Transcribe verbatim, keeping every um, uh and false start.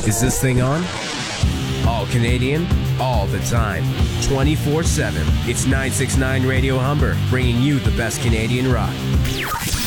Is this thing on? All Canadian, all the time, twenty-four seven. It's nine sixty-nine Radio Humber, bringing you the best Canadian rock.